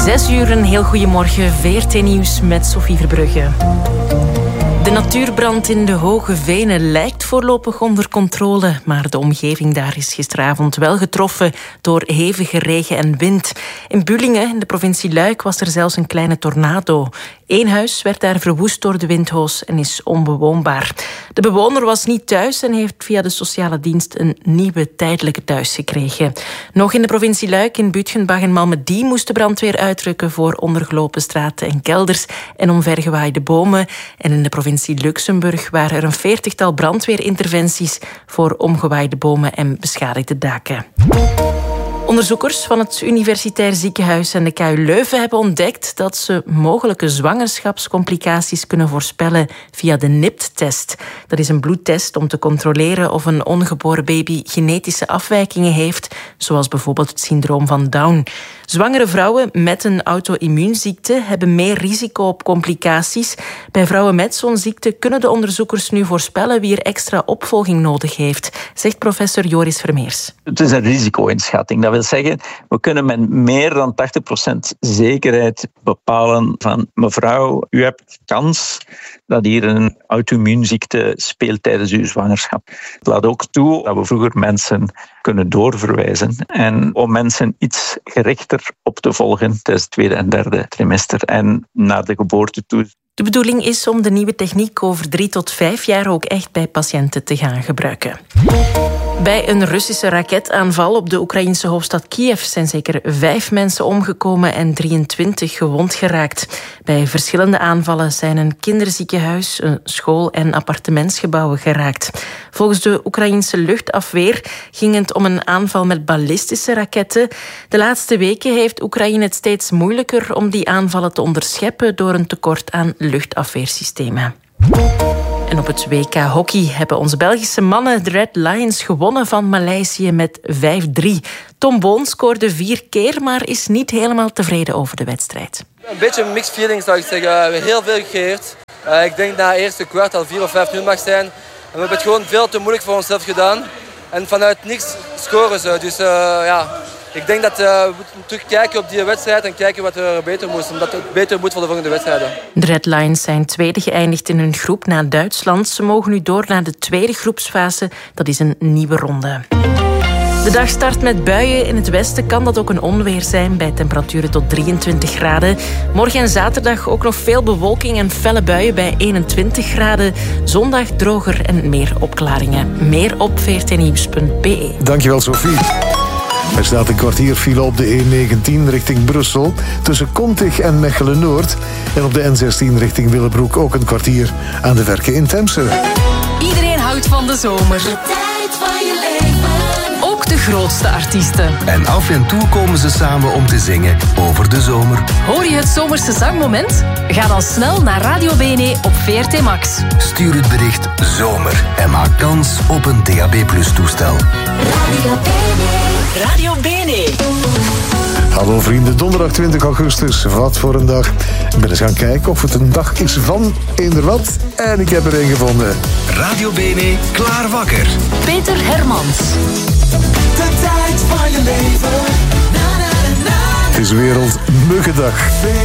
6 uur, een heel goedemorgen. VRT Nieuws met Sophie Verbrugge. De natuurbrand in de Hoge Venen lijkt voorlopig onder controle, maar de omgeving daar is gisteravond wel getroffen door hevige regen en wind. In Bullingen, in de provincie Luik, was er zelfs een kleine tornado. 1 huis werd daar verwoest door de windhoos en is onbewoonbaar. De bewoner was niet thuis en heeft via de sociale dienst een nieuwe tijdelijke thuis gekregen. Nog in de provincie Luik, in Buitgenbach en Malmedy, moest de brandweer uitrukken voor ondergelopen straten en kelders en omvergewaaide bomen. En in de provincie Luxemburg waren er een 40-tal brandweerinterventies voor omgewaaide bomen en beschadigde daken. Onderzoekers van het Universitair Ziekenhuis en de KU Leuven hebben ontdekt dat ze mogelijke zwangerschapscomplicaties kunnen voorspellen via de NIPT-test. Dat is een bloedtest om te controleren of een ongeboren baby genetische afwijkingen heeft, zoals bijvoorbeeld het syndroom van Down. Zwangere vrouwen met een auto-immuunziekte hebben meer risico op complicaties. Bij vrouwen met zo'n ziekte kunnen de onderzoekers nu voorspellen wie er extra opvolging nodig heeft, zegt professor Joris Vermeers. Het is een risico-inschatting. Dat wil zeggen, we kunnen met meer dan 80% zekerheid bepalen van mevrouw, u hebt kans dat hier een auto-immuunziekte speelt tijdens uw zwangerschap. Het laat ook toe dat we vroeger mensen kunnen doorverwijzen en om mensen iets gerichter op te volgen tijdens het 2e en 3e trimester en naar de geboorte toe. De bedoeling is om de nieuwe techniek over 3 tot 5 jaar ook echt bij patiënten te gaan gebruiken. Bij een Russische raketaanval op de Oekraïnse hoofdstad Kiev zijn zeker 5 mensen omgekomen en 23 gewond geraakt. Bij verschillende aanvallen zijn een kinderziekenhuis, een school en appartementsgebouwen geraakt. Volgens de Oekraïnse luchtafweer ging het om een aanval met ballistische raketten. De laatste weken heeft Oekraïne het steeds moeilijker om die aanvallen te onderscheppen door een tekort aan luchtafweersystemen. En op het WK Hockey hebben onze Belgische mannen, de Red Lions, gewonnen van Maleisië met 5-3. Tom Boon scoorde 4 keer, maar is niet helemaal tevreden over de wedstrijd. Een beetje mixed feelings, zou ik zeggen. We hebben heel veel gecreëerd. Ik denk dat het eerste kwart al 4 of 5-0 mag zijn. En we hebben het gewoon veel te moeilijk voor onszelf gedaan. En vanuit niks scoren ze. Dus ik denk dat we moeten terugkijken op die wedstrijd en kijken wat er beter moet. Omdat het beter moet voor de volgende wedstrijden. De Red Lions zijn tweede geëindigd in hun groep na Duitsland. Ze mogen nu door naar de tweede groepsfase. Dat is een nieuwe ronde. De dag start met buien. In het westen kan dat ook een onweer zijn bij temperaturen tot 23 graden. Morgen en zaterdag ook nog veel bewolking en felle buien bij 21 graden. Zondag droger en meer opklaringen. Meer op vrtnieuws.be. Dankjewel, Sophie. Er staat een kwartier file op de E19 richting Brussel tussen Kontig en Mechelen-Noord. En op de N16 richting Willebroek ook een kwartier aan de Werken in Temse. Iedereen houdt van de zomer. De tijd van je leven. Ook de grootste artiesten. En af en toe komen ze samen om te zingen over de zomer. Hoor je het zomerse zangmoment? Ga dan snel naar Radio BNE op VRT Max. Stuur het bericht zomer en maak kans op een DAB+ toestel. Radio BNE. Radio BNE. Hallo vrienden, donderdag 20 augustus. Wat voor een dag. Ik ben eens gaan kijken of het een dag is van eender wat. En ik heb er een gevonden. Radio BNE, klaar wakker. Peter Hermans. De tijd van je leven. Het is Wereldmuggendag.